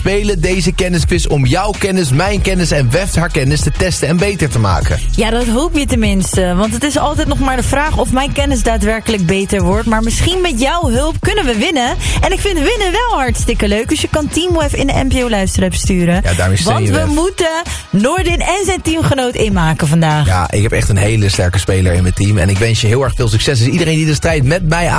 spelen deze kennisquiz om jouw kennis, mijn kennis en Wef haar kennis te testen en beter te maken. Ja, dat hoop je tenminste. Want het is altijd nog maar de vraag of mijn kennis daadwerkelijk beter wordt. Maar misschien met jouw hulp kunnen we winnen. En ik vind winnen wel hartstikke leuk. Dus je kan Team Wef in de NPO Luisterapp sturen. Ja, daarmee steun je Want we Wef. moeten Noordin en zijn teamgenoot inmaken vandaag. Ja, ik heb echt een hele sterke speler in mijn team. En ik wens je heel erg veel succes. Dus iedereen die de strijd met mij